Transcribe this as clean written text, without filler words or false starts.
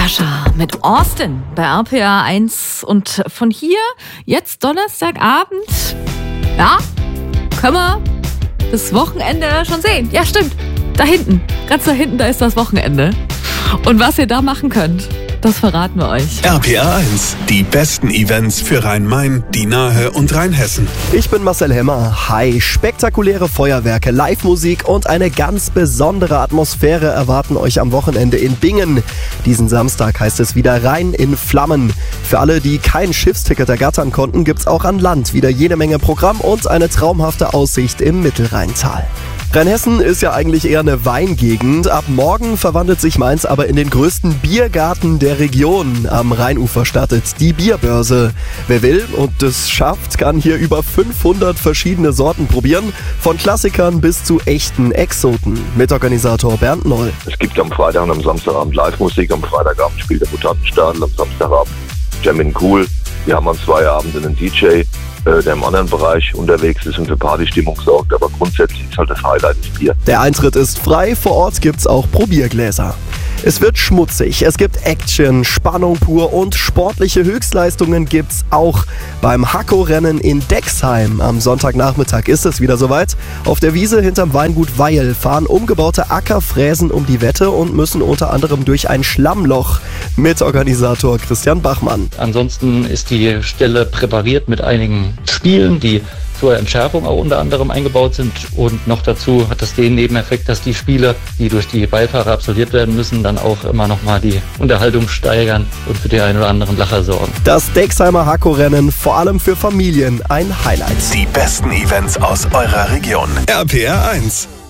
Sascha mit Austin bei RPA 1 und von hier jetzt Donnerstagabend, ja, können wir das Wochenende schon sehen. Ja, stimmt, da hinten, ganz da hinten, da ist das Wochenende. Und was ihr da machen könnt, das verraten wir euch. RPA 1, die besten Events für Rhein-Main, die Nahe und Rheinhessen. Ich bin Marcel Hemmer. Hi, spektakuläre Feuerwerke, Live-Musik und eine ganz besondere Atmosphäre erwarten euch am Wochenende in Bingen. Diesen Samstag heißt es wieder Rhein in Flammen. Für alle, die kein Schiffsticket ergattern konnten, gibt's auch an Land wieder jede Menge Programm und eine traumhafte Aussicht im Mittelrheintal. Rheinhessen ist ja eigentlich eher eine Weingegend. Ab morgen verwandelt sich Mainz aber in den größten Biergarten der Region. Am Rheinufer startet die Bierbörse. Wer will und es schafft, kann hier über 500 verschiedene Sorten probieren. Von Klassikern bis zu echten Exoten. Mitorganisator Bernd Noll. Es gibt am Freitag und am Samstagabend Live-Musik. Am Freitagabend spielt der Mutantenstadel, am Samstagabend Jammin' Cool. Wir haben an 2 Abenden einen DJ, der im anderen Bereich unterwegs ist und für Partystimmung sorgt, aber grundsätzlich ist halt das Highlight das Bier. Der Eintritt ist frei, vor Ort gibt's auch Probiergläser. Es wird schmutzig, es gibt Action, Spannung pur und sportliche Höchstleistungen gibt's auch beim Hakko-Rennen in Dexheim. Am Sonntagnachmittag ist es wieder soweit. Auf der Wiese hinterm Weingut Weil fahren umgebaute Ackerfräsen um die Wette und müssen unter anderem durch ein Schlammloch. Mitorganisator Christian Bachmann. Ansonsten ist die Stelle präpariert mit einigen Spielen, die zur Entschärfung auch unter anderem eingebaut sind, und noch dazu hat das den Nebeneffekt, dass die Spiele, die durch die Beifahrer absolviert werden müssen, dann auch immer nochmal die Unterhaltung steigern und für den einen oder anderen Lacher sorgen. Das Dexheimer Hakko-Rennen, vor allem für Familien, ein Highlight. Die besten Events aus eurer Region. RPA 1.